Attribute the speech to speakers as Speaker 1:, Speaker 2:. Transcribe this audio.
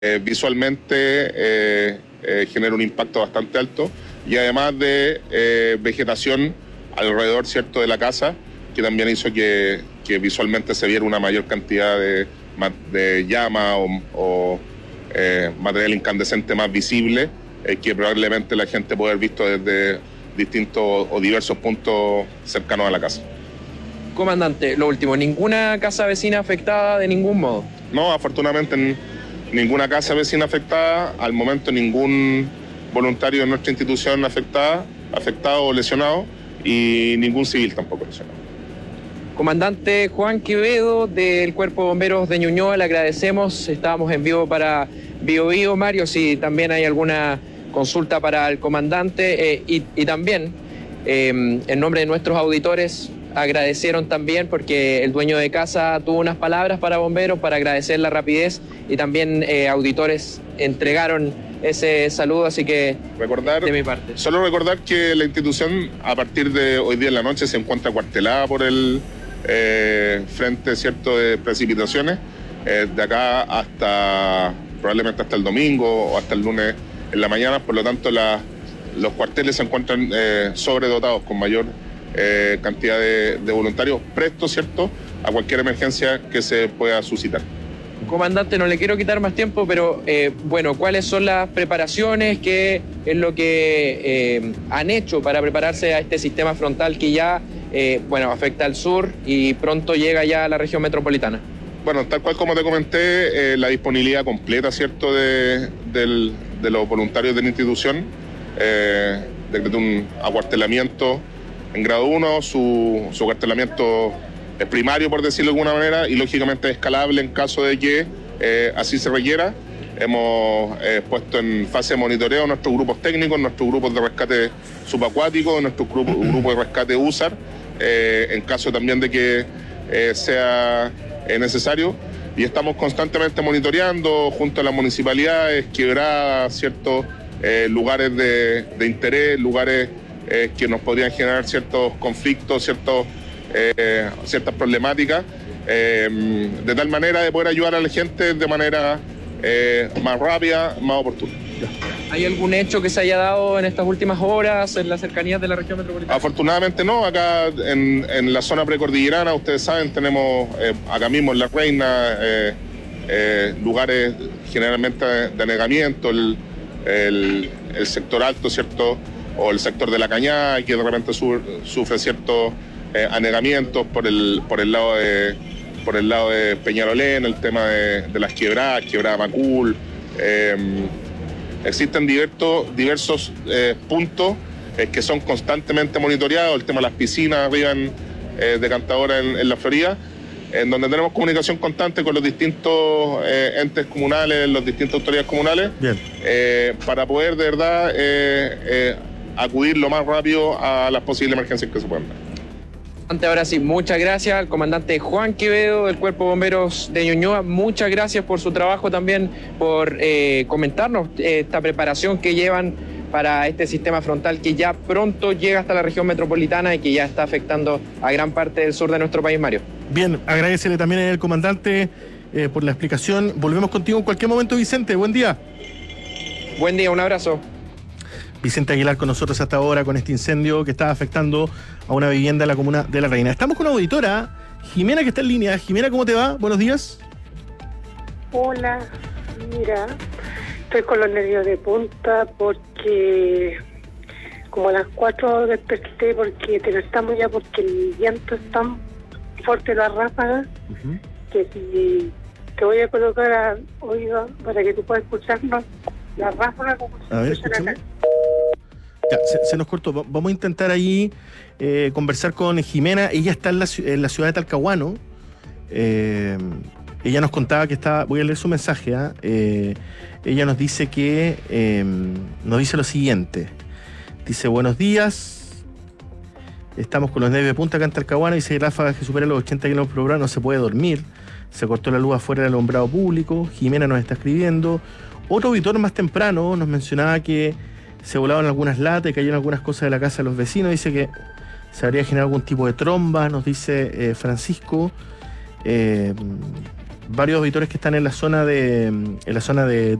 Speaker 1: Visualmente genera un impacto bastante alto y además de vegetación alrededor, ¿cierto?, de la casa, que también hizo que visualmente se viera una mayor cantidad de llama o material incandescente más visible, que probablemente la gente puede haber visto desde distintos o diversos puntos cercanos a la casa.
Speaker 2: Comandante, lo último, ¿ninguna casa vecina afectada de ningún modo?
Speaker 1: No, afortunadamente ninguna casa vecina afectada, al momento ningún voluntario de nuestra institución afectado o lesionado, y ningún civil tampoco lesionado.
Speaker 2: Comandante Juan Quevedo del Cuerpo de Bomberos de Ñuñoa, le agradecemos. Estábamos en vivo para Bio Bio. Mario, si también hay alguna consulta para el comandante, y también en nombre de nuestros auditores agradecieron también porque el dueño de casa tuvo unas palabras para bomberos para agradecer la rapidez, y también auditores entregaron ese saludo, así que de mi parte.
Speaker 1: Solo recordar que la institución a partir de hoy día en la noche se encuentra cuartelada por el frente, ¿cierto?, de precipitaciones, de acá hasta probablemente hasta el domingo o hasta el lunes en la mañana. Por lo tanto los cuarteles se encuentran sobredotados con mayor cantidad de voluntarios prestos, ¿cierto?, a cualquier emergencia que se pueda suscitar.
Speaker 2: Comandante, no le quiero quitar más tiempo, pero bueno, ¿cuáles son las preparaciones? ¿Qué es lo que han hecho para prepararse a este sistema frontal que ya afecta al sur y pronto llega ya a la región metropolitana?
Speaker 1: Bueno, tal cual como te comenté, la disponibilidad completa, ¿cierto?, de los voluntarios de la institución, decretó un acuartelamiento en grado 1, su acuartelamiento es primario, por decirlo de alguna manera, y lógicamente escalable en caso de que así se requiera. Hemos puesto en fase de monitoreo nuestros grupos técnicos, nuestros grupos de rescate subacuático, nuestros grupos de rescate USAR, en caso también de que sea necesario. Y estamos constantemente monitoreando junto a las municipalidades, quebradas, ciertos lugares de interés, lugares que nos podrían generar ciertos conflictos, ciertas problemáticas, de tal manera de poder ayudar a la gente de manera más rápida, más oportuna.
Speaker 2: ¿Hay algún hecho que se haya dado en estas últimas horas en las cercanías de la región metropolitana?
Speaker 1: Afortunadamente no. Acá en la zona precordillerana, ustedes saben, tenemos acá mismo en La Reina lugares generalmente de anegamiento, el sector alto, ¿cierto?, o el sector de La Cañada, que de repente sufre ciertos anegamientos por el lado de Peñalolén, el tema de las quebrada Macul. Existen diversos puntos que son constantemente monitoreados, el tema de las piscinas arriba de Cantadora en la Florida, en donde tenemos comunicación constante con los distintos entes comunales, las distintas autoridades comunales, para poder de verdad acudir lo más rápido a las posibles emergencias que se puedan dar.
Speaker 2: Ahora sí, muchas gracias al comandante Juan Quevedo del Cuerpo de Bomberos de Ñuñoa. Muchas gracias por su trabajo también, por comentarnos esta preparación que llevan para este sistema frontal que ya pronto llega hasta la región metropolitana y que ya está afectando a gran parte del sur de nuestro país, Mario.
Speaker 3: Bien, agradecele también al comandante por la explicación. Volvemos contigo en cualquier momento, Vicente. Buen día.
Speaker 2: Buen día, un abrazo.
Speaker 3: Vicente Aguilar con nosotros hasta ahora con este incendio que está afectando a una vivienda en la comuna de La Reina. Estamos con una auditora, Jimena, que está en línea. Jimena, ¿cómo te va? Buenos días.
Speaker 4: Hola, mira, estoy con los nervios de punta porque como a las 4 desperté porque te estamos ya porque el viento es tan fuerte, la ráfaga, que si te voy a colocar a oído para que tú puedas escucharnos, la ráfaga como se escucha acá.
Speaker 3: Ya, se nos cortó. Vamos a intentar ahí conversar con Jimena. Ella está en la ciudad de Talcahuano. Ella nos contaba que estaba... Voy a leer su mensaje. Ella nos dice que... nos dice lo siguiente. Dice, buenos días. Estamos con los nervios de punta acá en Talcahuano. Dice, ráfagas que superan los 80 kilómetros por hora. No se puede dormir. Se cortó la luz afuera del alumbrado público. Jimena nos está escribiendo. Otro auditor más temprano nos mencionaba que se volaban algunas latas y cayeron algunas cosas de la casa de los vecinos. Dice que se habría generado algún tipo de tromba, nos dice Francisco. varios auditores que están en la zona de